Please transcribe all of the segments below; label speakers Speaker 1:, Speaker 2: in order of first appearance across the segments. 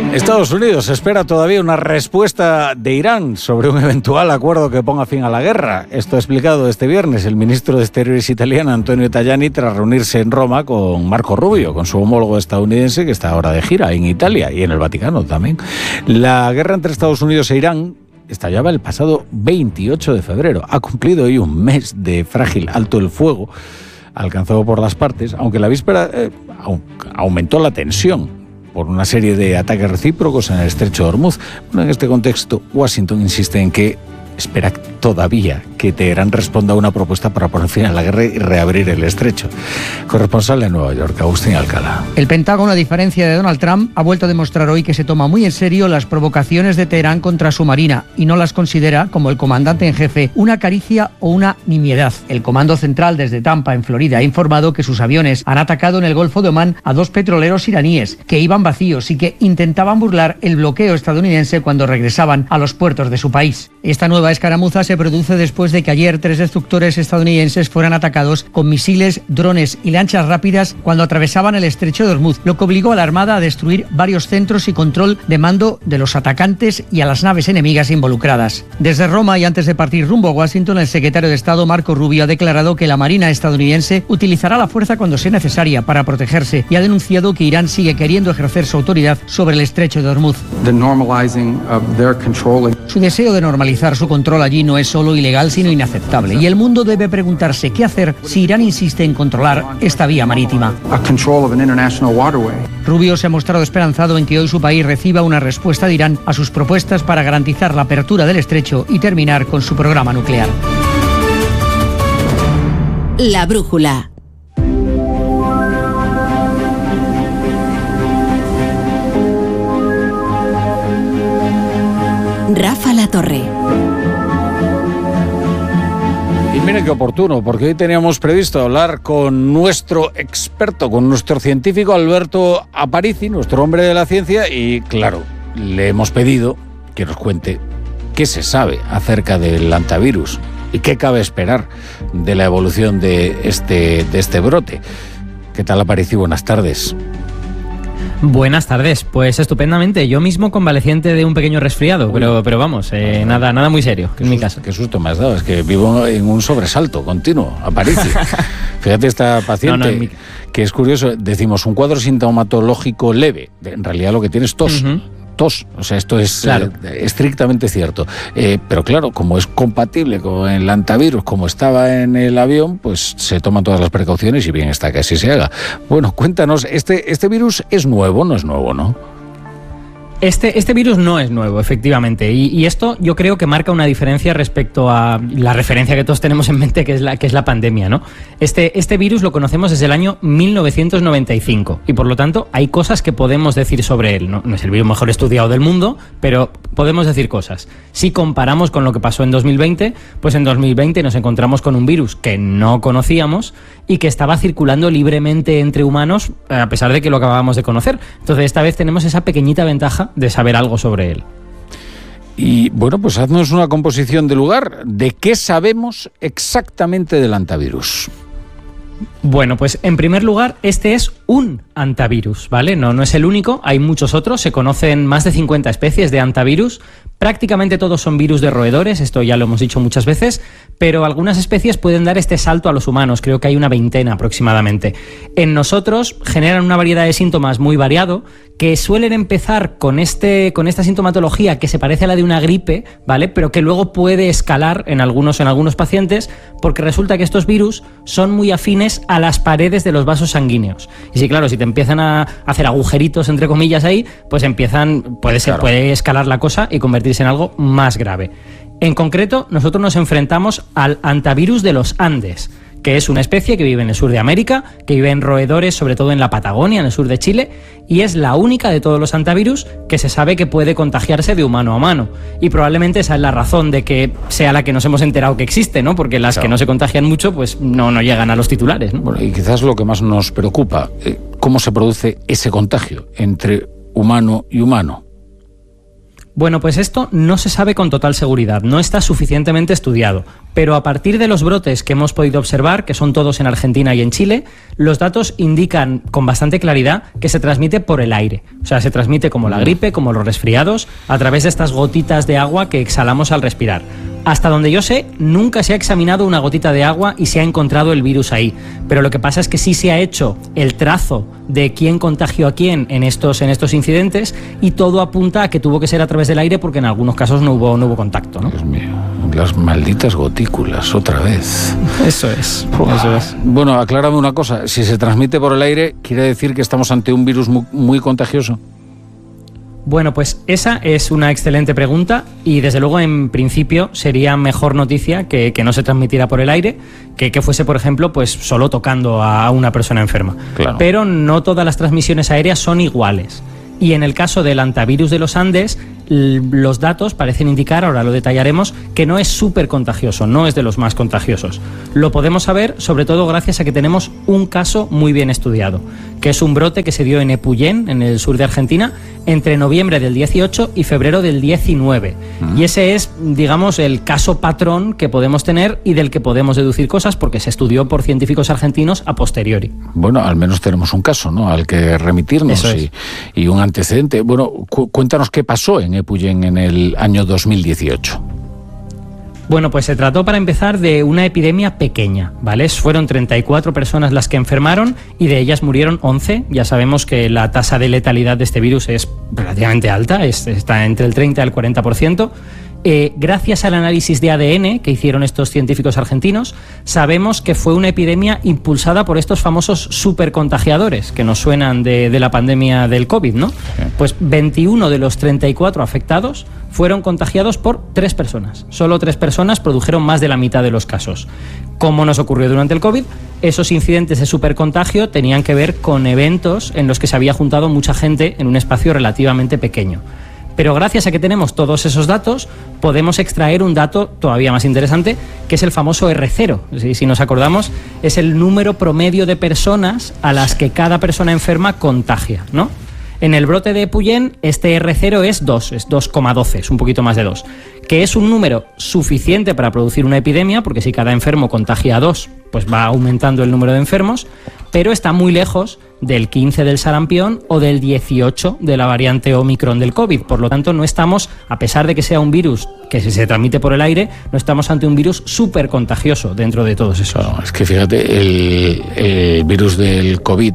Speaker 1: Estados Unidos espera todavía una respuesta de Irán sobre un eventual acuerdo que ponga fin a la guerra. Esto ha explicado este viernes el ministro de Exteriores italiano Antonio Tajani tras reunirse en Roma con Marco Rubio, con su homólogo estadounidense que está ahora de gira en Italia y en el Vaticano también. La guerra entre Estados Unidos e Irán estallaba el pasado 28 de febrero. Ha cumplido hoy un mes de frágil alto el fuego alcanzado por las partes, aunque la víspera aumentó la tensión por una serie de ataques recíprocos en el estrecho de Hormuz. Bueno, en este contexto, Washington insiste en que espera todavía que Teherán responda a una propuesta para poner fin a la guerra y reabrir el estrecho. Corresponsal en Nueva York, Agustín Alcalá.
Speaker 2: El Pentágono, a diferencia de Donald Trump, ha vuelto a demostrar hoy que se toma muy en serio las provocaciones de Teherán contra su marina y no las considera, como el comandante en jefe, una caricia o una nimiedad. El Comando Central desde Tampa, en Florida, ha informado que sus aviones han atacado en el Golfo de Omán a 2 petroleros iraníes que iban vacíos y que intentaban burlar el bloqueo estadounidense cuando regresaban a los puertos de su país. Esta nueva escaramuza se produce después de que ayer 3 destructores estadounidenses fueran atacados con misiles, drones y lanchas rápidas cuando atravesaban el estrecho de Hormuz, lo que obligó a la Armada a destruir varios centros y control de mando de los atacantes y a las naves enemigas involucradas. Desde Roma y antes de partir rumbo a Washington, el secretario de Estado Marco Rubio ha declarado que la Marina estadounidense utilizará la fuerza cuando sea necesaria para protegerse y ha denunciado que Irán sigue queriendo ejercer su autoridad sobre el estrecho de Hormuz. Su deseo de normalizar su control allí no es solo ilegal, sino inaceptable. Y el mundo debe preguntarse qué hacer si Irán insiste en controlar esta vía marítima. Rubio se ha mostrado esperanzado en que hoy su país reciba una respuesta de Irán a sus propuestas para garantizar la apertura del estrecho y terminar con su programa nuclear.
Speaker 3: La brújula. Rafa La Torre.
Speaker 1: Y miren qué oportuno, porque hoy teníamos previsto hablar con nuestro experto, con nuestro científico Alberto Aparici, nuestro hombre de la ciencia, y claro, le hemos pedido que nos cuente qué se sabe acerca del hantavirus y qué cabe esperar de la evolución de este brote. ¿Qué tal, Aparici? Buenas tardes.
Speaker 4: Buenas tardes, pues estupendamente. Yo mismo convaleciente de un pequeño resfriado, pero vamos, nada muy serio, en mi caso. Qué
Speaker 1: susto me has dado, es que vivo en un sobresalto continuo, Aparici. Fíjate, esta paciente, que es curioso, decimos un cuadro sintomatológico leve, en realidad lo que tiene es tos. O sea, esto es estrictamente cierto. Pero claro, como es compatible con el hantavirus, como estaba en el avión, pues se toman todas las precauciones y bien está que así se haga. Bueno, cuéntanos, este virus es nuevo, no es nuevo, ¿no?
Speaker 4: Este virus no es nuevo, efectivamente, y esto yo creo que marca una diferencia respecto a la referencia que todos tenemos en mente, que es la pandemia, ¿no? Este virus lo conocemos desde el año 1995 y por lo tanto hay cosas que podemos decir sobre él. No es el virus mejor estudiado del mundo, pero podemos decir cosas. Si comparamos con lo que pasó en 2020, pues en 2020 nos encontramos con un virus que no conocíamos y que estaba circulando libremente entre humanos a pesar de que lo acabábamos de conocer. Entonces esta vez tenemos esa pequeñita ventaja de saber algo sobre él.
Speaker 1: Y bueno, pues haznos una composición de lugar. ¿De qué sabemos exactamente del hantavirus?
Speaker 4: Bueno, pues en primer lugar, este es un hantavirus, ¿vale? No es el único, hay muchos otros, se conocen más de 50 especies de hantavirus, prácticamente todos son virus de roedores, esto ya lo hemos dicho muchas veces, pero algunas especies pueden dar este salto a los humanos, creo que hay una 20 aproximadamente. En nosotros generan una variedad de síntomas muy variado, que suelen empezar con esta sintomatología que se parece a la de una gripe, ¿vale? Pero que luego puede escalar en algunos pacientes, porque resulta que estos virus son muy afines a las paredes de los vasos sanguíneos. Y sí, claro, si te empiezan a hacer agujeritos, entre comillas, ahí, pues puede escalar la cosa y convertirse en algo más grave. En concreto, nosotros nos enfrentamos al hantavirus de los Andes, que es una especie que vive en el sur de América, que vive en roedores, sobre todo en la Patagonia, en el sur de Chile, y es la única de todos los hantavirus que se sabe que puede contagiarse de humano a humano. Y probablemente esa es la razón de que sea la que nos hemos enterado que existe, ¿no? Porque las que no se contagian mucho, pues no llegan a los titulares, ¿no?
Speaker 1: Bueno, y quizás lo que más nos preocupa, ¿cómo se produce ese contagio entre humano y humano?
Speaker 4: Bueno, pues esto no se sabe con total seguridad, no está suficientemente estudiado, pero a partir de los brotes que hemos podido observar, que son todos en Argentina y en Chile, los datos indican con bastante claridad que se transmite por el aire. O sea, se transmite como la gripe, como los resfriados, a través de estas gotitas de agua que exhalamos al respirar. Hasta donde yo sé, nunca se ha examinado una gotita de agua y se ha encontrado el virus ahí. Pero lo que pasa es que sí se ha hecho el trazo de quién contagió a quién en estos incidentes, y todo apunta a que tuvo que ser a través del aire, porque en algunos casos no hubo contacto, ¿no?
Speaker 1: Dios mío, las malditas gotículas, otra vez.
Speaker 4: Eso es.
Speaker 1: Bueno, aclárame una cosa. Si se transmite por el aire, ¿quiere decir que estamos ante un virus muy contagioso?
Speaker 4: Bueno, pues esa es una excelente pregunta, y desde luego en principio sería mejor noticia que no se transmitiera por el aire, que fuese, por ejemplo, pues solo tocando a una persona enferma.
Speaker 1: Claro.
Speaker 4: Pero no todas las transmisiones aéreas son iguales. Y en el caso del antivirus de los Andes, los datos parecen indicar, ahora lo detallaremos, que no es súper contagioso, no es de los más contagiosos. Lo podemos saber sobre todo gracias a que tenemos un caso muy bien estudiado, que es un brote que se dio en Epuyén, en el sur de Argentina, entre noviembre del 18 y febrero del 19. Y ese es, digamos, el caso patrón que podemos tener y del que podemos deducir cosas, porque se estudió por científicos argentinos a posteriori.
Speaker 1: Bueno, al menos tenemos un caso, ¿no?, al que remitirnos.
Speaker 4: Eso es.
Speaker 1: Y un antecedente. Bueno, cuéntanos qué pasó en Epuyén en el año 2018.
Speaker 4: Bueno, pues se trató, para empezar, de una epidemia pequeña, ¿vale? Fueron 34 personas las que enfermaron y de ellas murieron 11. Ya sabemos que la tasa de letalidad de este virus es relativamente alta, está entre el 30 y el 40%. Gracias al análisis de ADN que hicieron estos científicos argentinos, sabemos que fue una epidemia impulsada por estos famosos supercontagiadores que nos suenan de la pandemia del COVID, ¿no? Sí. Pues 21 de los 34 afectados fueron contagiados por 3 personas. Solo 3 personas produjeron más de la mitad de los casos. Como nos ocurrió durante el COVID, esos incidentes de supercontagio tenían que ver con eventos en los que se había juntado mucha gente en un espacio relativamente pequeño. Pero gracias a que tenemos todos esos datos, podemos extraer un dato todavía más interesante, que es el famoso R0. Si nos acordamos, es el número promedio de personas a las que cada persona enferma contagia, ¿no? En el brote de Epuyén, este R0 es 2, es 2,12, es un poquito más de 2, que es un número suficiente para producir una epidemia, porque si cada enfermo contagia a 2, pues va aumentando el número de enfermos, pero está muy lejos del 15 del sarampión o del 18 de la variante Omicron del COVID. Por lo tanto, no estamos, a pesar de que sea un virus que se transmite por el aire, no estamos ante un virus súper contagioso dentro de todos esos.
Speaker 1: Claro, es que fíjate, el virus del COVID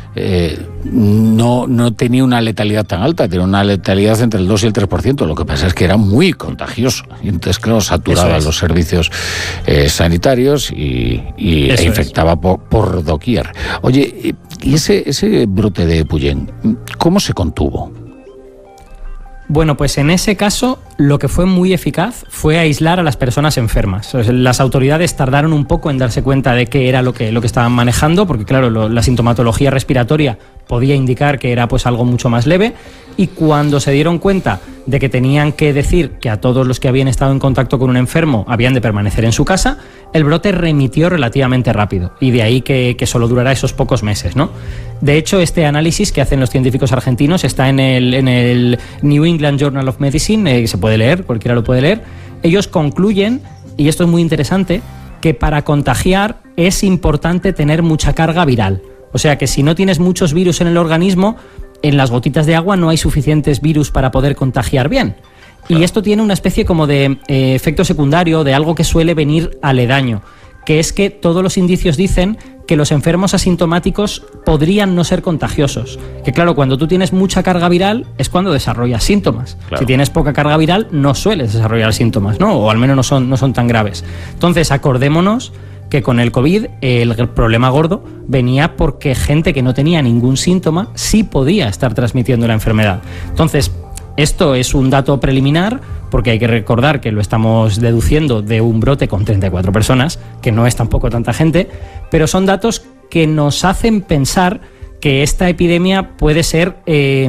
Speaker 1: no tenía una letalidad tan alta, tenía una letalidad entre el 2 y el 3%, lo que pasa es que era muy contagioso, y entonces, claro, saturaba los servicios sanitarios e infectaba por doquier. Oye, ¿y ese brote de Epuyén, cómo se contuvo?
Speaker 4: Bueno, pues en ese caso lo que fue muy eficaz fue aislar a las personas enfermas. Las autoridades tardaron un poco en darse cuenta de qué era lo que estaban manejando, porque claro, la sintomatología respiratoria podía indicar que era pues algo mucho más leve, y cuando se dieron cuenta de que tenían que decir que a todos los que habían estado en contacto con un enfermo habían de permanecer en su casa, el brote remitió relativamente rápido, y de ahí que solo durará esos pocos meses, ¿no? De hecho, este análisis que hacen los científicos argentinos está en el New England Journal of Medicine, se puede leer, cualquiera lo puede leer. Ellos concluyen, y esto es muy interesante, que para contagiar es importante tener mucha carga viral. O sea que si no tienes muchos virus en el organismo, en las gotitas de agua no hay suficientes virus para poder contagiar bien. Claro. Y esto tiene una especie como de efecto secundario, de algo que suele venir aledaño, que es que todos los indicios dicen que los enfermos asintomáticos podrían no ser contagiosos. Que claro, cuando tú tienes mucha carga viral es cuando desarrollas síntomas. Claro. Si tienes poca carga viral no sueles desarrollar síntomas, ¿no? O al menos no son tan graves. Entonces, acordémonos que con el COVID el problema gordo venía porque gente que no tenía ningún síntoma sí podía estar transmitiendo la enfermedad. Entonces, esto es un dato preliminar, porque hay que recordar que lo estamos deduciendo de un brote con 34 personas, que no es tampoco tanta gente, pero son datos que nos hacen pensar que esta epidemia puede ser,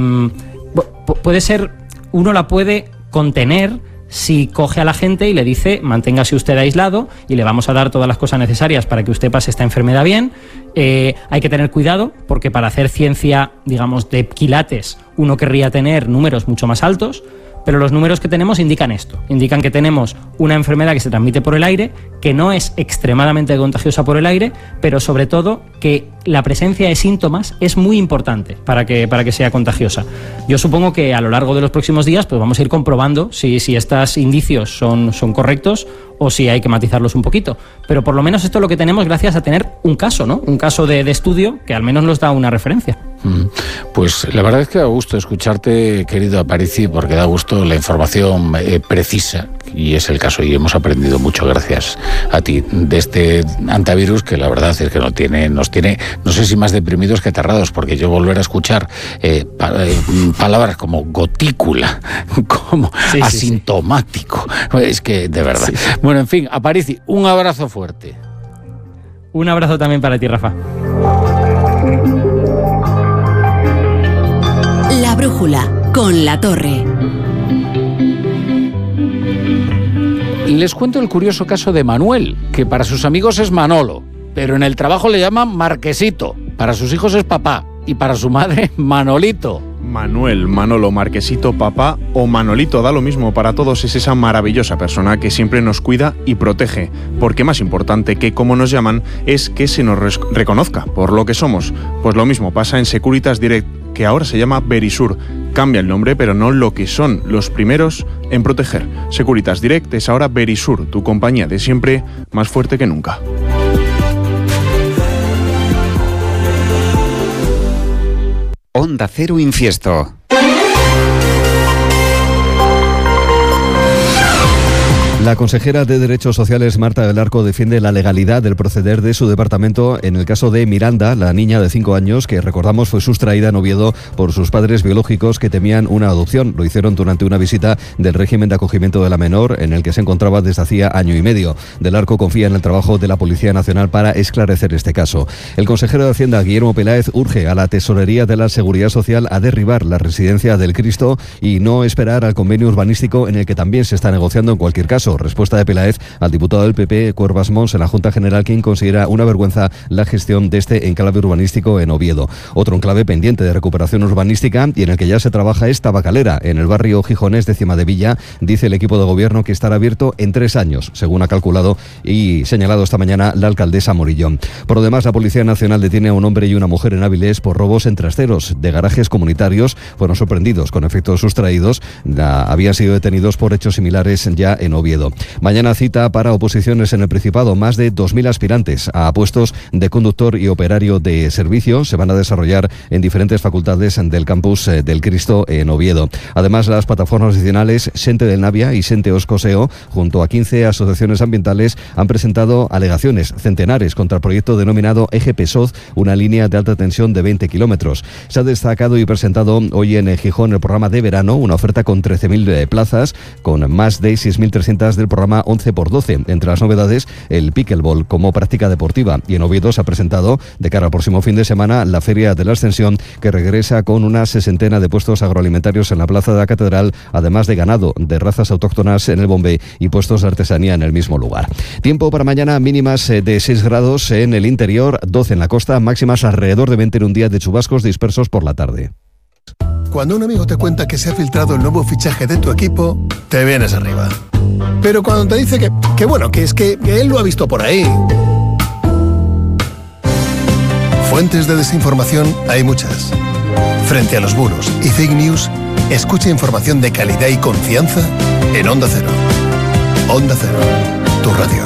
Speaker 4: uno la puede contener si coge a la gente y le dice manténgase usted aislado y le vamos a dar todas las cosas necesarias para que usted pase esta enfermedad bien. Hay que tener cuidado porque para hacer ciencia, digamos, de quilates, uno querría tener números mucho más altos, Pero los números que tenemos indican esto, indican que tenemos una enfermedad que se transmite por el aire, que no es extremadamente contagiosa por el aire, pero sobre todo que la presencia de síntomas es muy importante para que sea contagiosa. Yo supongo que a lo largo de los próximos días pues vamos a ir comprobando si estos indicios son correctos o si hay que matizarlos un poquito. Pero por lo menos esto es lo que tenemos gracias a tener un caso, ¿no? Un caso de estudio que al menos nos da una referencia.
Speaker 1: Pues la verdad es que da gusto escucharte, querido Aparici, porque da gusto la información precisa, y es el caso, y hemos aprendido mucho gracias a ti de este antivirus, que la verdad es que nos tiene, no sé si más deprimidos que aterrados, porque yo volver a escuchar palabras como gotícula, como asintomático, es que de verdad. Sí. Bueno, en fin, Aparici, un abrazo fuerte.
Speaker 4: Un abrazo también para ti, Rafa.
Speaker 3: La brújula, con La Torre.
Speaker 1: Les cuento el curioso caso de Manuel, que para sus amigos es Manolo, pero en el trabajo le llaman Marquesito, para sus hijos es papá y para su madre Manolito.
Speaker 5: Manuel, Manolo, Marquesito, papá o Manolito, da lo mismo, para todos es esa maravillosa persona que siempre nos cuida y protege, porque más importante que cómo nos llaman es que se nos reconozca por lo que somos. Pues lo mismo pasa en Securitas Direct, que ahora se llama Verisur. Cambia el nombre, pero no lo que son los primeros en proteger. Securitas Direct es ahora Verisur, tu compañía de siempre, más fuerte que nunca.
Speaker 6: Onda Cero Infiesto.
Speaker 7: La consejera de Derechos Sociales, Marta del Arco, defiende la legalidad del proceder de su departamento en el caso de Miranda, la niña de 5 años que, recordamos, fue sustraída en Oviedo por sus padres biológicos que temían una adopción. Lo hicieron durante una visita del régimen de acogimiento de la menor en el que se encontraba desde hacía año y medio. Del Arco confía en el trabajo de la Policía Nacional para esclarecer este caso. El consejero de Hacienda, Guillermo Peláez, urge a la Tesorería de la Seguridad Social a derribar la residencia del Cristo y no esperar al convenio urbanístico en el que también se está negociando en cualquier caso. Respuesta de Peláez al diputado del PP, Cuervas Mons, en la Junta General, quien considera una vergüenza la gestión de este enclave urbanístico en Oviedo. Otro enclave pendiente de recuperación urbanística y en el que ya se trabaja es Tabacalera, en el barrio Gijonés de Cimadevilla. Dice el equipo de gobierno que estará abierto en 3 años, según ha calculado y señalado esta mañana la alcaldesa Morillón. Por lo demás, la Policía Nacional detiene a un hombre y una mujer en Avilés por robos en trasteros de garajes comunitarios. Fueron sorprendidos con efectos sustraídos. Habían sido detenidos por hechos similares ya en Oviedo. Mañana cita para oposiciones en el Principado. Más de 2.000 aspirantes a puestos de conductor y operario de servicio se van a desarrollar en diferentes facultades del campus del Cristo en Oviedo. Además, las plataformas nacionales Sente del Navia y Sente Oscoseo, junto a 15 asociaciones ambientales, han presentado alegaciones centenares contra el proyecto denominado Eje PSOZ, una línea de alta tensión de 20 kilómetros. Se ha destacado y presentado hoy en Gijón el programa de verano, una oferta con 13.000 plazas, con más de 6.300 del programa 11x12. Entre las novedades, el pickleball como práctica deportiva. Y en Oviedo se ha presentado, de cara al próximo fin de semana, la Feria de la Ascensión, que regresa con una 60 de puestos agroalimentarios en la Plaza de la Catedral, además de ganado de razas autóctonas en el Bombé y puestos de artesanía en el mismo lugar. Tiempo para mañana, mínimas de 6 grados en el interior, 12 en la costa, máximas alrededor de 20 en un día de chubascos dispersos por la tarde.
Speaker 8: Cuando un amigo te cuenta que se ha filtrado el nuevo fichaje de tu equipo, te vienes arriba. Pero cuando te dice que bueno, que es que él lo ha visto por ahí. Fuentes de desinformación hay muchas. Frente a los bulos y fake news, escucha información de calidad y confianza en Onda Cero. Onda Cero, tu radio.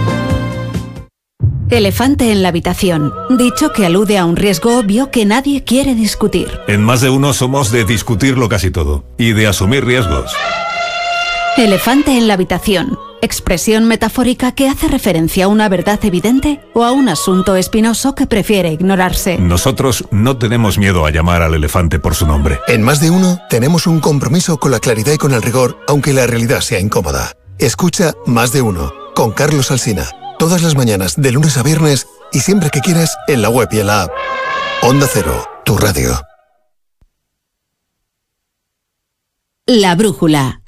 Speaker 3: Elefante en la habitación. Dicho que alude a un riesgo obvio que nadie quiere discutir.
Speaker 9: En Más de Uno somos de discutirlo casi todo y de asumir riesgos.
Speaker 3: Elefante en la habitación. Expresión metafórica que hace referencia a una verdad evidente o a un asunto espinoso que prefiere ignorarse.
Speaker 9: Nosotros no tenemos miedo a llamar al elefante por su nombre.
Speaker 8: En Más de Uno tenemos un compromiso con la claridad y con el rigor, aunque la realidad sea incómoda. Escucha Más de Uno con Carlos Alsina. Todas las mañanas, de lunes a viernes y siempre que quieras, en la web y en la app. Onda Cero, tu radio.
Speaker 3: La brújula.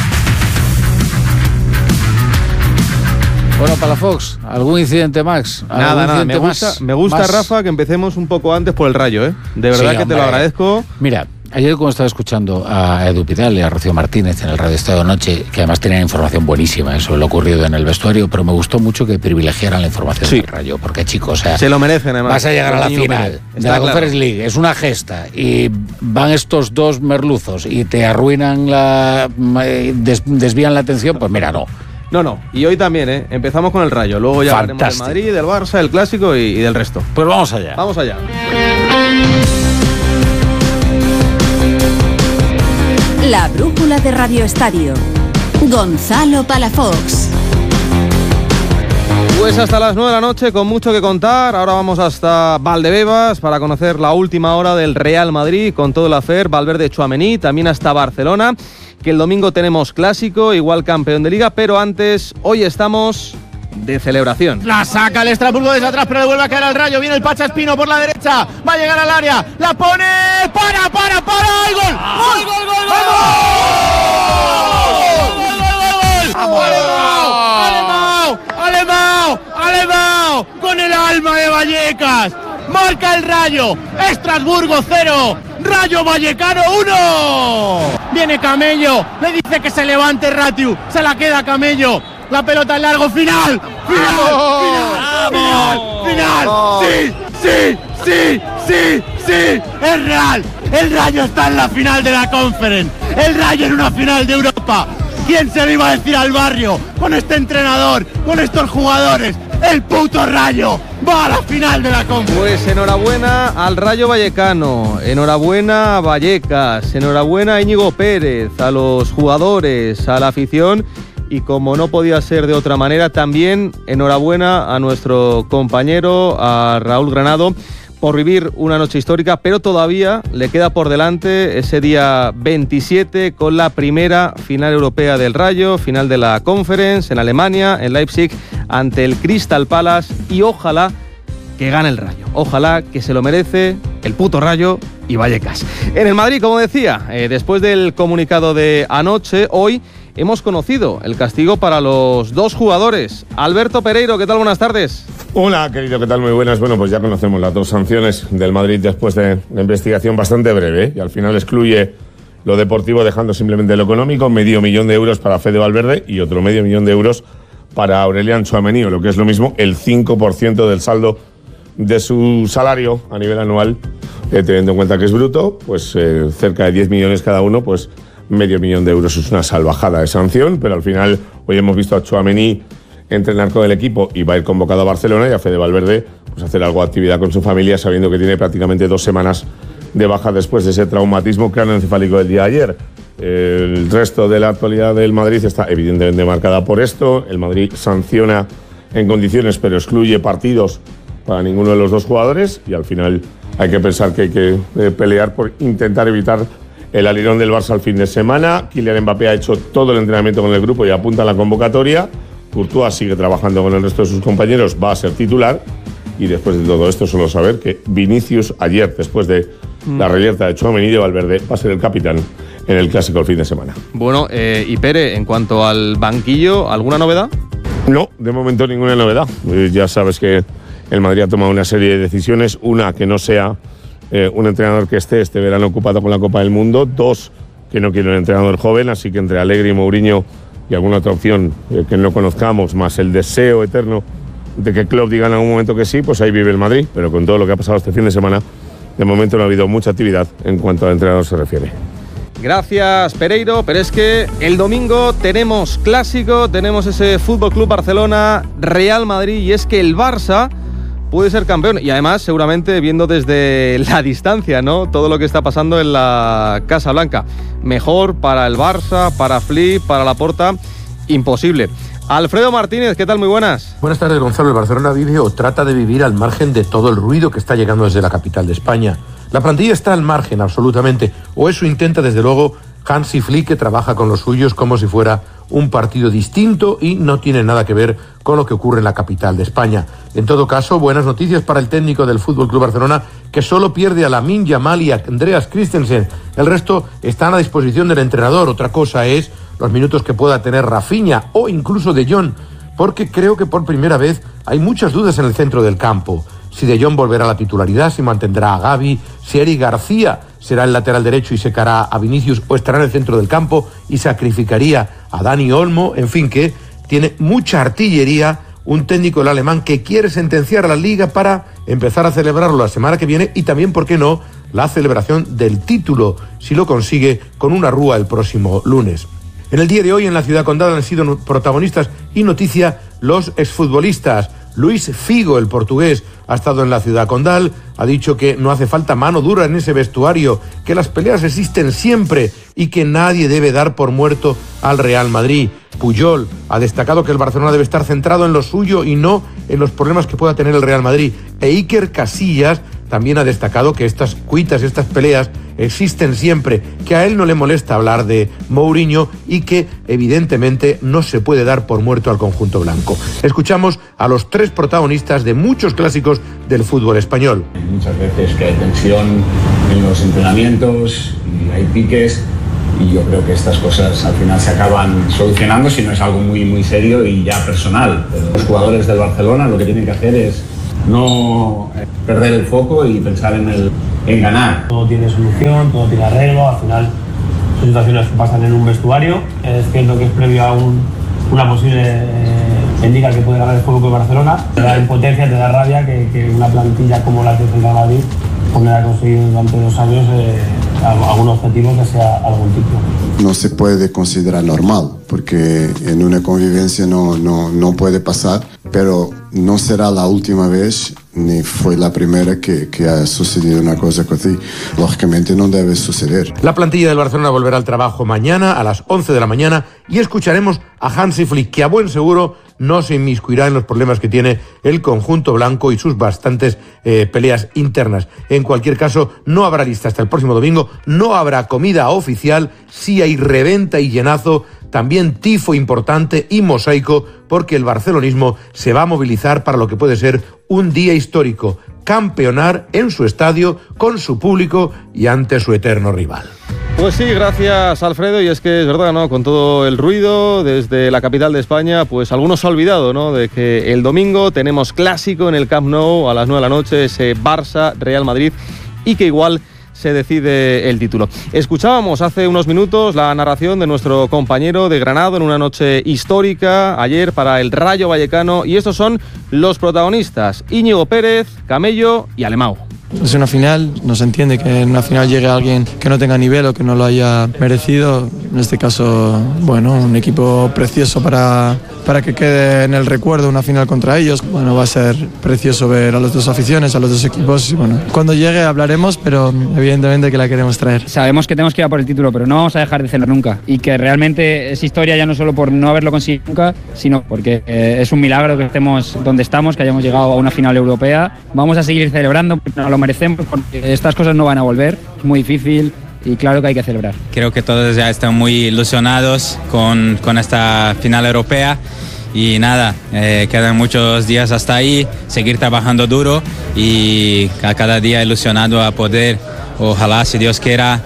Speaker 1: Bueno, Palafox, ¿algún incidente más?
Speaker 5: Nada, me gusta,
Speaker 1: más?
Speaker 5: Rafa, que empecemos un poco antes por el Rayo, ¿eh? De verdad, sí, que te lo agradezco.
Speaker 1: Mira, Ayer cuando estaba escuchando a Edu Pidal y a Rocío Martínez en el Radio Estado de Noche, que además tenían información buenísima sobre lo ocurrido en el vestuario, pero me gustó mucho que privilegiaran la información del Rayo, porque chicos, o sea,
Speaker 10: se lo merecen además.
Speaker 1: Vas a llegar a la final de la Conference League, es una gesta, y van estos dos merluzos y te arruinan desvían la atención, pues mira, no.
Speaker 10: No, y hoy también, empezamos con el Rayo, luego ya hablaremos del Madrid, del Barça, del Clásico y del resto.
Speaker 1: Pues vamos allá.
Speaker 10: Vamos allá.
Speaker 3: La brújula de Radio Estadio. Gonzalo Palafox.
Speaker 10: Pues hasta las 9 de la noche con mucho que contar. Ahora vamos hasta Valdebebas para conocer la última hora del Real Madrid con todo el hacer. Valverde, Tchouaméni, también hasta Barcelona, que el domingo tenemos Clásico, igual campeón de Liga, pero antes, hoy estamos de celebración.
Speaker 11: La saca el Estrasburgo desde atrás, pero le vuelve a caer al Rayo. Viene el Pacha Espino por la derecha, va a llegar al área, la pone, para, ¡y gol! ¡Alemão! Con el alma de Vallecas, marca el Rayo, Estrasburgo 0, Rayo Vallecano 1. Viene Camello, le dice que se levante Ratiu, se la queda Camello. La pelota en largo, final. Sí, es real. El Rayo está en la final de la Conference. El Rayo en una final de Europa. ¿Quién se lo iba a decir al barrio? Con este entrenador, con estos jugadores. El puto Rayo va a la final de la Conference.
Speaker 10: Pues enhorabuena al Rayo Vallecano, enhorabuena a Vallecas, enhorabuena a Íñigo Pérez, a los jugadores, a la afición. Y como no podía ser de otra manera, también enhorabuena a nuestro compañero, a Raúl Granado, por vivir una noche histórica, pero todavía le queda por delante ese día 27 con la primera final europea del Rayo, final de la Conference en Alemania, en Leipzig, ante el Crystal Palace, y ojalá que gane el Rayo, ojalá que se lo merece el puto Rayo y Vallecas. En el Madrid, como decía, después del comunicado de anoche, hoy hemos conocido el castigo para los dos jugadores. Alberto Pereiro, ¿qué tal? Buenas tardes.
Speaker 12: Hola, querido, ¿qué tal? Muy buenas. Bueno, pues ya conocemos las dos sanciones del Madrid después de una investigación bastante breve, y al final excluye lo deportivo dejando simplemente lo económico, $500,000 de euros para Fede Valverde y otro $500,000 de euros para Aurelian Tchouaméni, o lo que es lo mismo, el 5% del saldo de su salario a nivel anual, teniendo en cuenta que es bruto, pues cerca de 10 millones cada uno, pues $500,000 de euros es una salvajada de sanción, pero al final hoy hemos visto a Tchouaméni entrenar con el equipo y va a ir convocado a Barcelona, y a Fede Valverde pues hacer algo de actividad con su familia, sabiendo que tiene prácticamente 2 semanas de baja después de ese traumatismo craneoencefálico del día de ayer. El resto de la actualidad del Madrid está evidentemente marcada por esto. El Madrid sanciona en condiciones, pero excluye partidos para ninguno de los dos jugadores, y al final hay que pensar que hay que pelear por intentar evitar el alirón del Barça al fin de semana. Kylian Mbappé ha hecho todo el entrenamiento con el grupo y apunta a la convocatoria. Courtois sigue trabajando con el resto de sus compañeros, va a ser titular. Y después de todo esto, solo saber que Vinicius ayer, después de la reyerta de Tchouaméni y de Valverde, va a ser el capitán en el Clásico el fin de semana.
Speaker 10: Bueno, y Pere, en cuanto al banquillo, ¿alguna novedad?
Speaker 12: No, de momento ninguna novedad. Ya sabes que el Madrid ha tomado una serie de decisiones. Una, que no sea un entrenador que esté este verano ocupado con la Copa del Mundo. 2, que no quiere un entrenador joven, así que entre Allegri y Mourinho y alguna otra opción que no conozcamos, más el deseo eterno de que Klopp diga en algún momento que sí, pues ahí vive el Madrid. Pero con todo lo que ha pasado este fin de semana, de momento no ha habido mucha actividad en cuanto al entrenador se refiere.
Speaker 10: Gracias, Pereiro, pero es que el domingo tenemos Clásico, tenemos ese Fútbol Club Barcelona, Real Madrid, y es que el Barça puede ser campeón, y además seguramente viendo desde la distancia, ¿no?, todo lo que está pasando en la Casa Blanca. Mejor para el Barça, para Flick, para Laporta, imposible. Alfredo Martínez, ¿qué tal? Muy buenas.
Speaker 13: Buenas tardes, Gonzalo. El Barcelona vive o trata de vivir al margen de todo el ruido que está llegando desde la capital de España. La plantilla está al margen, absolutamente, o eso intenta desde luego Hansi Flick, que trabaja con los suyos como si fuera un partido distinto y no tiene nada que ver con lo que ocurre en la capital de España. En todo caso, buenas noticias para el técnico del FC Barcelona, que solo pierde a Lamine Yamal y a Andreas Christensen. El resto están a disposición del entrenador. Otra cosa es los minutos que pueda tener Rafinha o incluso De Jong, porque creo que por primera vez hay muchas dudas en el centro del campo. Si De Jong volverá a la titularidad, si mantendrá a Gavi, si Eric García será el lateral derecho y secará a Vinicius, o estará en el centro del campo y sacrificaría a Dani Olmo. En fin, que tiene mucha artillería un técnico, el alemán, que quiere sentenciar a la Liga para empezar a celebrarlo la semana que viene, y también, ¿por qué no?, la celebración del título, si lo consigue, con una rúa el próximo lunes. En el día de hoy, en la Ciudad Condal, han sido protagonistas y noticia los exfutbolistas. Luis Figo, el portugués, ha estado en la Ciudad Condal, ha dicho que no hace falta mano dura en ese vestuario, que las peleas existen siempre y que nadie debe dar por muerto al Real Madrid. Puyol ha destacado que el Barcelona debe estar centrado en lo suyo y no en los problemas que pueda tener el Real Madrid. E Iker Casillas también ha destacado que estas cuitas, estas peleas existen siempre, que a él no le molesta hablar de Mourinho y que evidentemente no se puede dar por muerto al conjunto blanco. Escuchamos a los tres protagonistas de muchos clásicos del fútbol español.
Speaker 14: Muchas veces que hay tensión en los entrenamientos y hay piques, y yo creo que estas cosas al final se acaban solucionando si no es algo muy serio y ya personal. Pero los jugadores del Barcelona lo que tienen que hacer es no perder el foco y pensar en ganar.
Speaker 15: Todo tiene solución, todo tiene arreglo, al final son situaciones que pasan en un vestuario. Es cierto que es previo a una posible liga que puede ganar el Fútbol Club Barcelona. Te da impotencia, te da rabia que una plantilla como la que tiene el Madrid pues no haya conseguido durante 2 años algún objetivo que sea algún tipo.
Speaker 16: No se puede considerar normal, porque en una convivencia no puede pasar, pero no será la última vez ni fue la primera que ha sucedido una cosa así. Lógicamente no debe suceder.
Speaker 13: La plantilla del Barcelona volverá al trabajo mañana a las 11 de la mañana y escucharemos a Hansi Flick, que a buen seguro no se inmiscuirá en los problemas que tiene el conjunto blanco y sus bastantes peleas internas. En cualquier caso, no habrá lista hasta el próximo domingo, no habrá comida oficial, sí hay reventa y llenazo, también tifo importante y mosaico, porque el barcelonismo se va a movilizar para lo que puede ser un día histórico, campeonar en su estadio, con su público y ante su eterno rival.
Speaker 10: Pues sí, gracias Alfredo, y es que es verdad, ¿no? Con todo el ruido desde la capital de España, pues algunos se ha olvidado, ¿no?, de que el domingo tenemos clásico en el Camp Nou a las 9 de la noche, ese Barça-Real Madrid, y que igual se decide el título. Escuchábamos hace unos minutos la narración de nuestro compañero de Granado en una noche histórica ayer para el Rayo Vallecano, y estos son los protagonistas: Íñigo Pérez, Camello y Alemão.
Speaker 17: Es una final, no se entiende que en una final llegue alguien que no tenga nivel o que no lo haya merecido. En este caso, bueno, un equipo precioso para que quede en el recuerdo una final contra ellos. Bueno, va a ser precioso ver a las dos aficiones, a los dos equipos. Y bueno, cuando llegue hablaremos, pero evidentemente que la queremos traer.
Speaker 18: Sabemos que tenemos que ir a por el título, pero no vamos a dejar de celebrar nunca. Y que realmente es historia ya no solo por no haberlo conseguido nunca, sino porque es un milagro que estemos donde estamos, que hayamos llegado a una final europea. Vamos a seguir celebrando, porque nos lo merecemos, porque estas cosas no van a volver. Es muy difícil. Y claro que hay que celebrar.
Speaker 19: Creo que todos ya están muy ilusionados con esta final europea y nada, quedan muchos días hasta ahí, seguir trabajando duro y cada día ilusionado a poder, ojalá, si Dios quiera,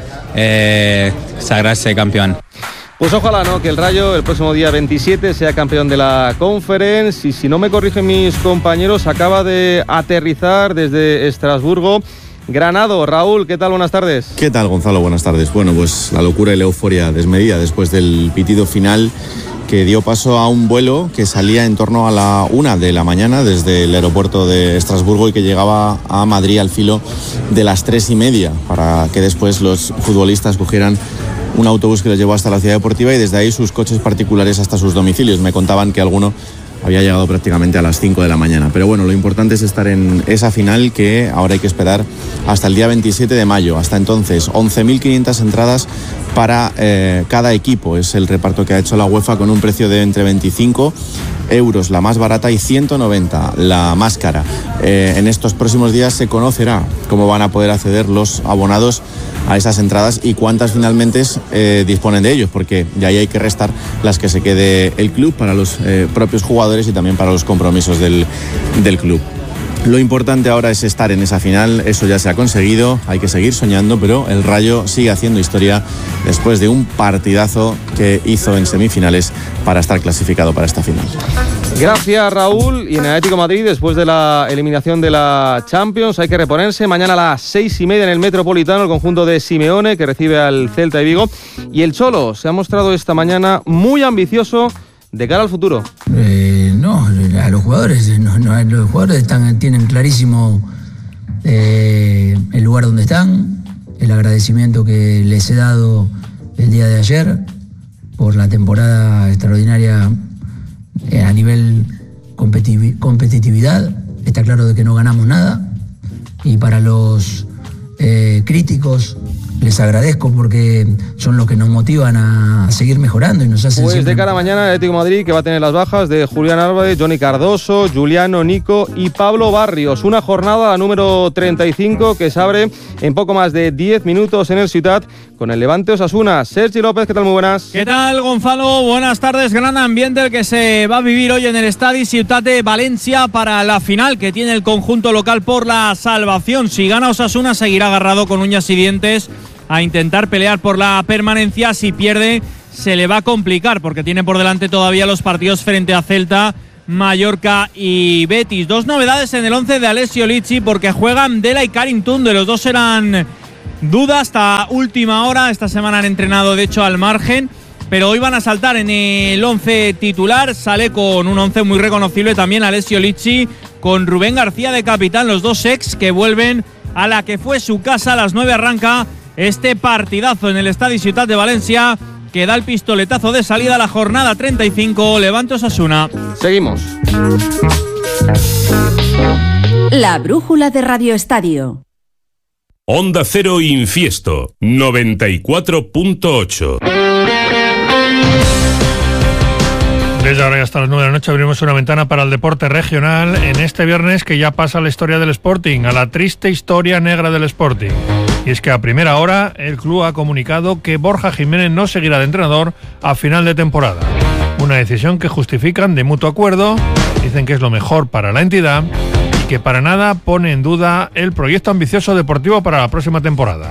Speaker 19: sagrarse campeón.
Speaker 10: Pues ojalá, ¿no?, que el Rayo el próximo día 27 sea campeón de la Conference, y si no me corrigen mis compañeros, acaba de aterrizar desde Estrasburgo Granado. Raúl, ¿qué tal? Buenas tardes.
Speaker 20: ¿Qué tal, Gonzalo? Buenas tardes. Bueno, pues la locura y la euforia desmedida después del pitido final que dio paso a un vuelo que salía en torno a la 1 de la mañana desde el aeropuerto de Estrasburgo y que llegaba a Madrid al filo de las 3:30 para que después los futbolistas cogieran un autobús que los llevó hasta la ciudad deportiva y desde ahí sus coches particulares hasta sus domicilios. Me contaban que alguno había llegado prácticamente a las 5 de la mañana. Pero bueno, lo importante es estar en esa final, que ahora hay que esperar hasta el día 27 de mayo. Hasta entonces, 11.500 entradas para cada equipo. Es el reparto que ha hecho la UEFA, con un precio de entre 25 euros la más barata y 190 la más cara. En estos próximos días se conocerá cómo van a poder acceder los abonados a esas entradas y cuántas finalmente disponen de ellos, porque de ahí hay que restar las que se quede el club para los propios jugadores y también para los compromisos del club. Lo importante ahora es estar en esa final, eso ya se ha conseguido, hay que seguir soñando, pero el Rayo sigue haciendo historia después de un partidazo que hizo en semifinales para estar clasificado para esta final.
Speaker 10: Gracias, Raúl. Y en el Atlético de Madrid, después de la eliminación de la Champions, hay que reponerse. Mañana a las 6:30 en el Metropolitano, el conjunto de Simeone, que recibe al Celta de Vigo. Y el Cholo se ha mostrado esta mañana muy ambicioso de cara al futuro.
Speaker 21: No, a los jugadores, los jugadores tienen clarísimo el lugar donde están, el agradecimiento que les he dado el día de ayer por la temporada extraordinaria a nivel competitividad. Está claro de que no ganamos nada, y para los críticos les agradezco porque son los que nos motivan a seguir mejorando y nos hacen
Speaker 10: Pues de cara a mañana el Atlético de Madrid, que va a tener las bajas de Julián Álvarez, Johnny Cardoso, Juliano, Nico y Pablo Barrios. Una jornada, la número 35, que se abre en poco más de 10 minutos en el Ciutat con el Levante Osasuna. Sergi López, ¿qué tal? Muy buenas.
Speaker 22: ¿Qué tal, Gonzalo? Buenas tardes. Gran ambiente el que se va a vivir hoy en el Estadi Ciutat de Valencia para la final que tiene el conjunto local por la salvación. Si gana Osasuna, seguirá agarrado con uñas y dientes a intentar pelear por la permanencia. Si pierde, se le va a complicar porque tiene por delante todavía los partidos frente a Celta, Mallorca y Betis. Dos novedades en el 11 de Alessio Lizzi, porque juegan Dela y Karim Tunde. Los dos eran duda hasta última hora. Esta semana han entrenado, de hecho, al margen, pero hoy van a saltar en el 11 titular. Sale con un 11 muy reconocible también Alessio Lizzi, con Rubén García de capitán, los dos ex que vuelven a la que fue su casa. A las 9 arranca este partidazo en el Estadi Ciutat de Valencia, que da el pistoletazo de salida a la jornada 35, Levante Osasuna.
Speaker 10: Seguimos.
Speaker 23: La brújula de Radio Estadio.
Speaker 24: Onda Cero Infiesto 94.8.
Speaker 25: Desde ahora y hasta las 9 de la noche abrimos una ventana para el deporte regional en este viernes, que ya pasa a la historia del Sporting, a la triste historia negra del Sporting. Y es que a primera hora el club ha comunicado que Borja Jiménez no seguirá de entrenador a final de temporada. Una decisión que justifican de mutuo acuerdo, dicen que es lo mejor para la entidad y que para nada pone en duda el proyecto ambicioso deportivo para la próxima temporada.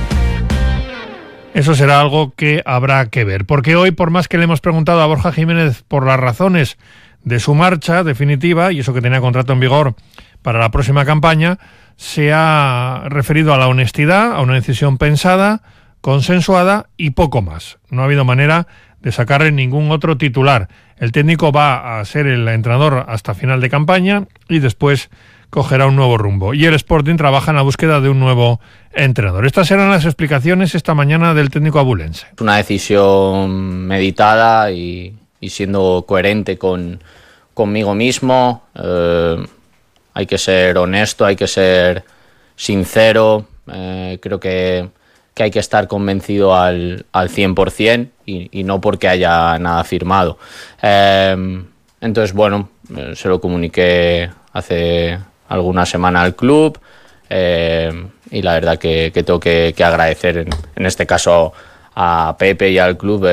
Speaker 25: Eso será algo que habrá que ver, porque hoy, por más que le hemos preguntado a Borja Jiménez por las razones de su marcha definitiva, y eso que tenía contrato en vigor para la próxima campaña, se ha referido a la honestidad, a una decisión pensada, consensuada y poco más. No ha habido manera de sacarle ningún otro titular. El técnico va a ser el entrenador hasta final de campaña y después cogerá un nuevo rumbo. Y el Sporting trabaja en la búsqueda de un nuevo entrenador. Estas eran las explicaciones esta mañana del técnico abulense.
Speaker 26: Una decisión meditada y siendo coherente conmigo mismo. Hay que ser honesto, hay que ser sincero. Creo que hay que estar convencido al 100% y no porque haya nada firmado. Entonces, bueno, se lo comuniqué hace alguna semana al club y la verdad que tengo que agradecer en este caso a Pepe y al club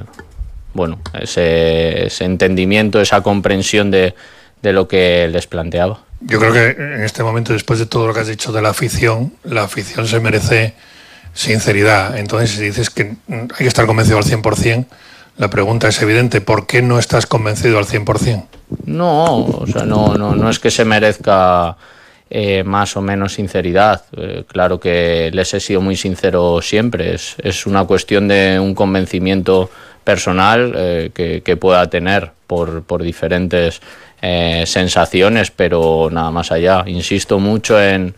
Speaker 26: ese entendimiento, esa comprensión de lo que les planteaba.
Speaker 25: Yo creo que en este momento, después de todo lo que has dicho de la afición se merece sinceridad. Entonces, si dices que hay que estar convencido al 100%, la pregunta es evidente: ¿por qué no estás convencido al 100%?
Speaker 26: No, o sea, no es que se merezca más o menos sinceridad. Claro que les he sido muy sincero siempre. Es una cuestión de un convencimiento personal que pueda tener por diferentes sensaciones, pero nada más allá. Insisto mucho en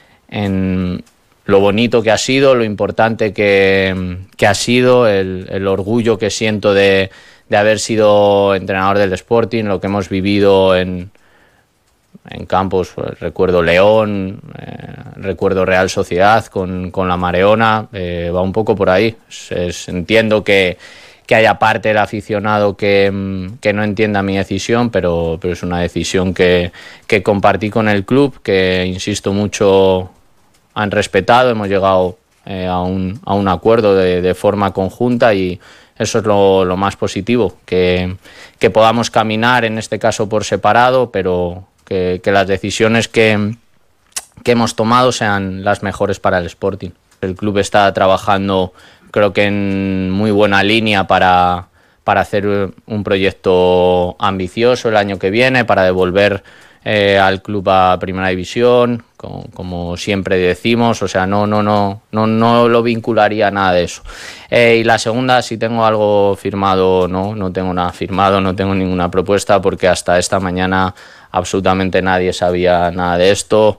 Speaker 26: lo bonito que ha sido, lo importante que ha sido, el orgullo que siento de haber sido entrenador del Sporting, lo que hemos vivido en campos. Pues, recuerdo León, recuerdo Real Sociedad con la Mareona, va un poco por ahí. Entiendo que haya parte del aficionado que no entienda mi decisión, pero es una decisión que compartí con el club, que, insisto mucho, han respetado. Hemos llegado a un acuerdo de forma conjunta y eso es lo más positivo, que podamos caminar, en este caso por separado, pero que las decisiones que hemos tomado sean las mejores para el Sporting. El club está trabajando, creo que en muy buena línea para hacer un proyecto ambicioso el año que viene, para devolver al club a Primera División, como siempre decimos, o sea, no lo vincularía a nada de eso. Y la segunda, si tengo algo firmado, no tengo nada firmado, no tengo ninguna propuesta, porque hasta esta mañana absolutamente nadie sabía nada de esto.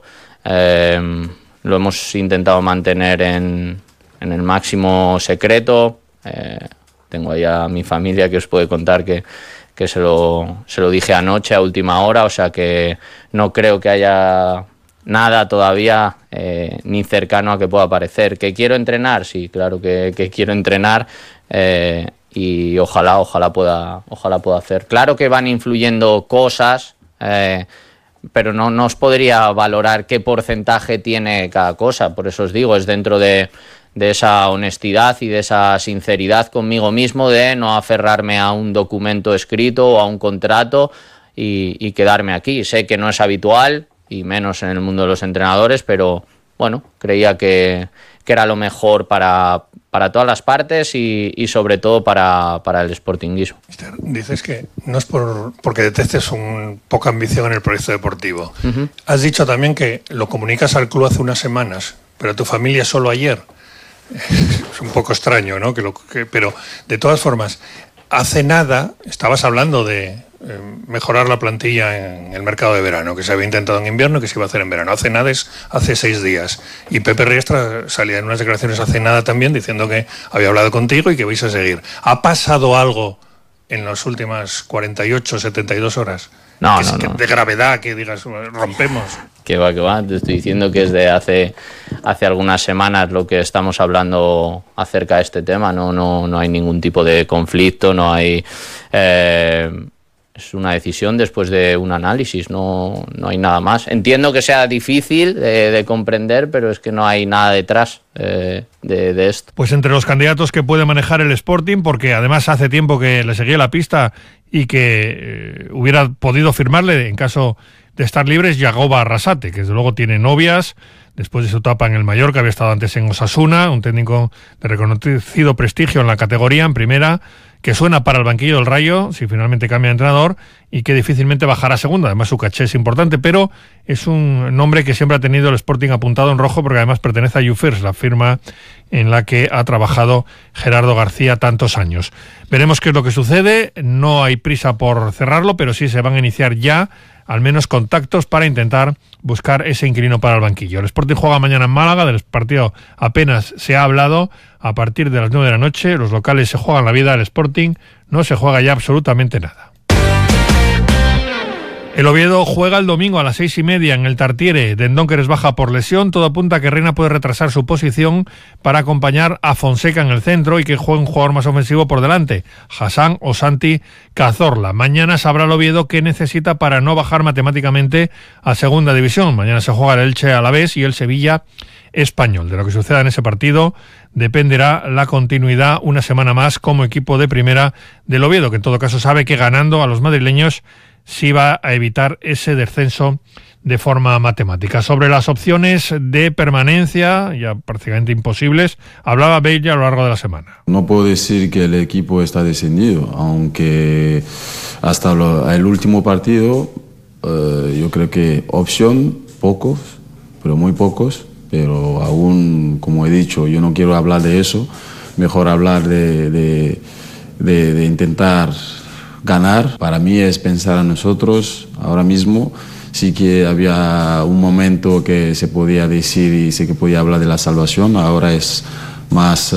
Speaker 26: Lo hemos intentado mantener en el máximo secreto. Tengo ahí a mi familia que os puede contar que se lo dije anoche a última hora, o sea que no creo que haya nada todavía ni cercano a que pueda aparecer. ¿Que quiero entrenar? Sí, claro que quiero entrenar y ojalá pueda hacer. Claro que van influyendo cosas, pero no os podría valorar qué porcentaje tiene cada cosa. Por eso os digo, es dentro de esa honestidad y de esa sinceridad conmigo mismo, de no aferrarme a un documento escrito o a un contrato y quedarme aquí. Sé que no es habitual, y menos en el mundo de los entrenadores, pero bueno, creía que era lo mejor para todas las partes y sobre todo para el sportinguismo.
Speaker 25: Dices que no es porque detestes poca ambición en el proyecto deportivo. Uh-huh. Has dicho también que lo comunicas al club hace unas semanas, pero a tu familia solo ayer. Es un poco extraño, ¿no? Pero de todas formas, hace nada estabas hablando de mejorar la plantilla en el mercado de verano, que se había intentado en invierno y que se iba a hacer en verano. Hace nada es hace 6 días. Y Pepe Riestra salía en unas declaraciones hace nada también diciendo que había hablado contigo y que vais a seguir. ¿Ha pasado algo en las últimas 48, 72 horas?
Speaker 26: No.
Speaker 25: De gravedad, que digas, rompemos.
Speaker 26: Que va, te estoy diciendo que es de hace algunas semanas lo que estamos hablando acerca de este tema. No hay ningún tipo de conflicto, no hay... es una decisión después de un análisis, no hay nada más. Entiendo que sea difícil de comprender, pero es que no hay nada detrás de esto.
Speaker 25: Pues entre los candidatos que puede manejar el Sporting, porque además hace tiempo que le seguía la pista y que hubiera podido firmarle en caso de estar libre, es Yagoba Arrasate, que desde luego tiene novias, después de su etapa en el Mallorca, había estado antes en Osasuna, un técnico de reconocido prestigio en la categoría, en primera, que suena para el banquillo del Rayo, si finalmente cambia de entrenador, y que difícilmente bajará a segunda. Además, su caché es importante, pero es un nombre que siempre ha tenido el Sporting apuntado en rojo, porque además pertenece a YouFirst, la firma en la que ha trabajado Gerardo García tantos años. Veremos qué es lo que sucede, no hay prisa por cerrarlo, pero sí se van a iniciar ya al menos contactos para intentar buscar ese inquilino para el banquillo. El Sporting juega mañana en Málaga, del partido apenas se ha hablado, a partir de las 9 de la noche, los locales se juegan la vida, el Sporting no se juega ya absolutamente nada. El Oviedo juega el domingo a las 6:30 en el Tartiere. Dendoncker baja por lesión. Todo apunta a que Reina puede retrasar su posición para acompañar a Fonseca en el centro y que juegue un jugador más ofensivo por delante, Hassan o Santi Cazorla. Mañana sabrá el Oviedo qué necesita para no bajar matemáticamente a segunda división. Mañana se juega el Elche Alavés y el Sevilla Español. De lo que suceda en ese partido dependerá la continuidad una semana más como equipo de primera del Oviedo, que en todo caso sabe que ganando a los madrileños sí va a evitar ese descenso de forma matemática. Sobre las opciones de permanencia, ya prácticamente imposibles, hablaba Bella a lo largo de la semana.
Speaker 2: No puedo decir que el equipo está descendido, aunque hasta el último partido yo creo que opción pocos, pero muy pocos, pero aún, como he dicho, yo no quiero hablar de eso, mejor hablar de intentar ganar. Para mí es pensar a nosotros ahora mismo. Sí que había un momento que se podía decir y sí que podía hablar de la salvación. Ahora es más,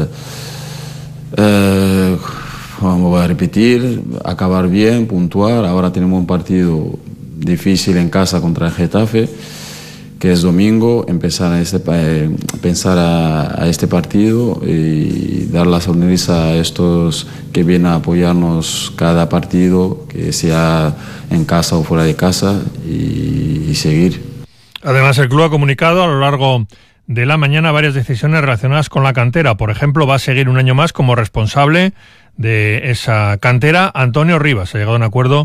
Speaker 2: vamos a repetir, acabar bien, puntuar. Ahora tenemos un partido difícil en casa contra el Getafe, que es domingo, pensar a este partido y dar la sonrisa a estos que vienen a apoyarnos cada partido, que sea en casa o fuera de casa, y seguir.
Speaker 25: Además, el club ha comunicado a lo largo de la mañana varias decisiones relacionadas con la cantera. Por ejemplo, va a seguir un año más como responsable de esa cantera Antonio Rivas. Ha llegado a un acuerdo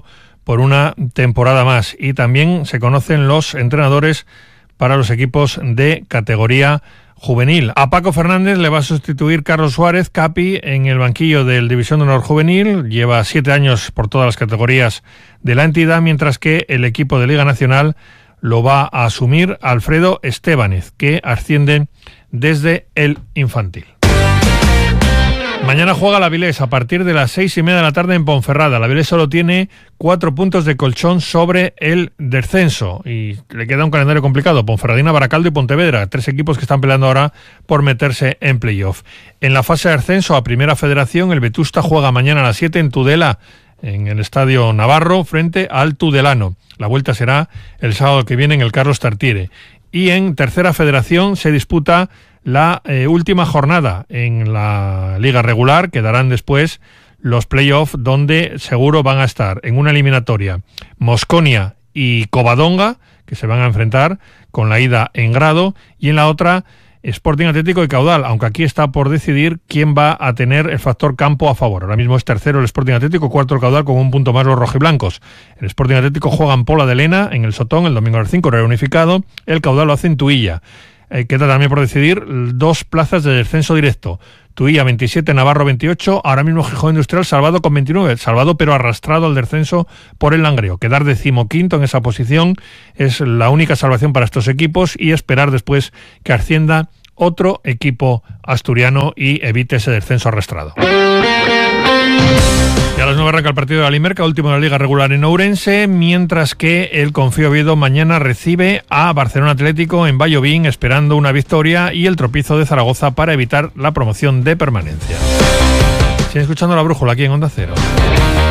Speaker 25: por una temporada más. Y también se conocen los entrenadores para los equipos de categoría juvenil. A Paco Fernández le va a sustituir Carlos Suárez, Capi, en el banquillo del División de Honor Juvenil. Lleva 7 años por todas las categorías de la entidad, mientras que el equipo de Liga Nacional lo va a asumir Alfredo Estébanez, que asciende desde el infantil. Mañana juega la Avilés a partir de las 6:30 de la tarde en Ponferrada. La Avilés solo tiene 4 puntos de colchón sobre el descenso y le queda un calendario complicado. Ponferradina, Baracaldo y Pontevedra, 3 equipos que están peleando ahora por meterse en playoff. En la fase de ascenso a Primera Federación, el Vetusta juega mañana a las 7 en Tudela, en el Estadio Navarro, frente al Tudelano. La vuelta será el sábado que viene en el Carlos Tartiere. Y en Tercera Federación se disputa la última jornada en la liga regular. Quedarán después los playoffs, donde seguro van a estar en una eliminatoria Mosconia y Covadonga, que se van a enfrentar con la ida en Grado, y en la otra Sporting Atlético y Caudal, aunque aquí está por decidir quién va a tener el factor campo a favor. Ahora mismo es tercero el Sporting Atlético, cuarto el Caudal con un punto más los rojiblancos. El Sporting Atlético juega en Pola de Lena, en el Sotón, el domingo a las 5, reunificado. El Caudal lo hace en Tuilla. Queda también por decidir 2 plazas de descenso directo. Tuilla 27, Navarro 28, ahora mismo Gijón Industrial salvado con 29, salvado pero arrastrado al descenso por el Langreo. Quedar 15º en esa posición es la única salvación para estos equipos y esperar después que ascienda otro equipo asturiano y evite ese descenso arrastrado. Y a las 9 arranca el partido de la Limerca, último de la Liga Regular en Ourense, mientras que el Confío Oviedo mañana recibe a Barcelona Atlético en Vallovín, esperando una victoria y el tropiezo de Zaragoza para evitar la promoción de permanencia. Siguen escuchando La Brújula aquí en Onda Cero.